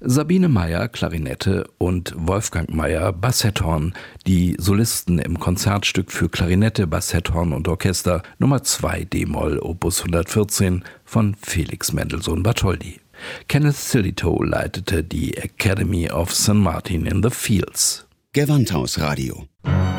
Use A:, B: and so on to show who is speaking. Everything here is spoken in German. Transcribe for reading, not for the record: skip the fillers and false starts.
A: Sabine Meyer, Klarinette und Wolfgang Meyer, Bassetthorn, die Solisten im Konzertstück für Klarinette, Bassetthorn und Orchester Nummer 2 d-Moll Opus 114 von Felix Mendelssohn Bartholdy. Kenneth Sillitoe leitete die Academy of St. Martin in the Fields.
B: Gewandhaus Radio.